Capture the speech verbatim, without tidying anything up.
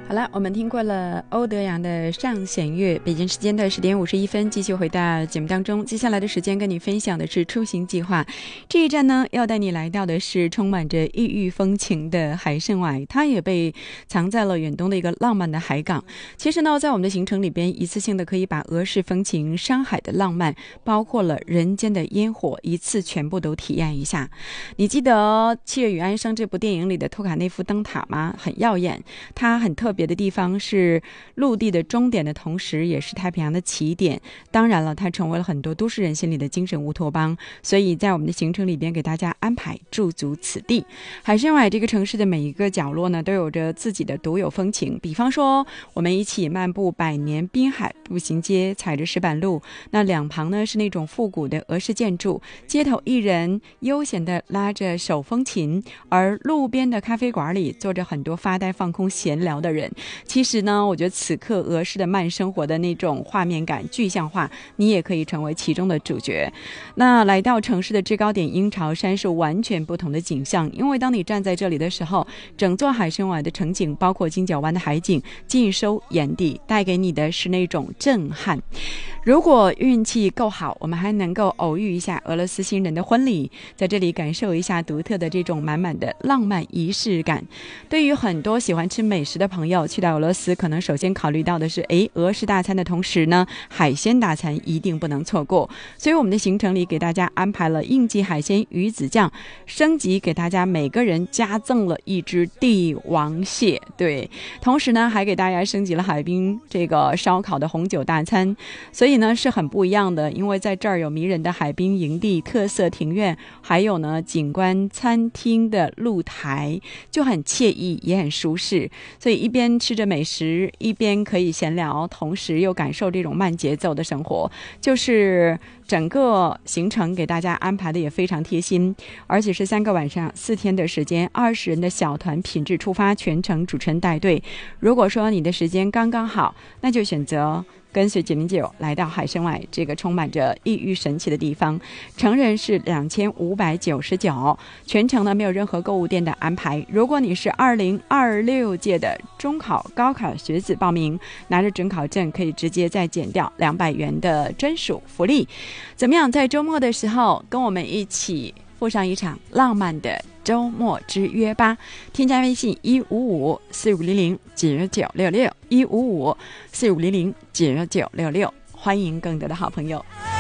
好了，我们听过了欧德阳的上弦月，北京时间的十点五十一分，继续回到节目当中。接下来的时间跟你分享的是出行计划，这一站呢要带你来到的是充满着异域风情的海参崴，它也被藏在了远东的一个浪漫的海港。其实呢，在我们的行程里边，一次性的可以把俄式风情、山海的浪漫，包括了人间的烟火，一次全部都体验一下。你记得《七月与安生》这部电影里的托卡内夫灯塔吗？很耀眼，它很特别的地方是陆地的终点的同时也是太平洋的起点。当然了，它成为了很多都市人心里的精神乌托邦，所以在我们的行程里边给大家安排驻足此地。海参崴这个城市的每一个角落呢，都有着自己的独有风情。比方说，我们一起漫步百年滨海步行街，踩着石板路，那两旁呢是那种复古的俄式建筑，街头艺人悠闲地拉着手风琴，而路边的咖啡馆里坐着很多发呆放空闲聊的人。其实呢，我觉得此刻俄式的慢生活的那种画面感具象化，你也可以成为其中的主角。那来到城市的制高点鹰巢山是完全不同的景象，因为当你站在这里的时候，整座海参崴的城景包括金角湾的海景尽收眼底，带给你的是那种震撼。如果运气够好，我们还能够偶遇一下俄罗斯新人的婚礼，在这里感受一下独特的这种满满的浪漫仪式感。对于很多喜欢吃美食的朋友，去到俄罗斯可能首先考虑到的是诶，俄式大餐的同时呢，海鲜大餐一定不能错过。所以我们的行程里给大家安排了应季海鲜鱼子酱，升级给大家每个人加赠了一只帝王蟹，对，同时呢还给大家升级了海滨这个烧烤的红酒大餐。所以呢是很不一样的，因为在这儿有迷人的海滨营地、特色庭院，还有呢景观餐厅的露台，就很惬意也很舒适。所以一边吃着美食，一边可以闲聊，同时又感受这种慢节奏的生活，就是整个行程给大家安排的也非常贴心，而且是三个晚上四天的时间，二十人的小团品质出发，全程主持人带队。如果说你的时间刚刚好，那就选择跟随姐妹姐友来到海参崴这个充满着异域神奇的地方。成人是两千五百九十九，全程呢没有任何购物店的安排。如果你是二零二六届的中考高考学子报名，拿着准考证可以直接再减掉两百元的专属福利。怎么样，在周末的时候跟我们一起赴上一场浪漫的周末之约吧。添加微信一五五四五零零九九六六一五五四五零零九九六六，欢迎更多的好朋友。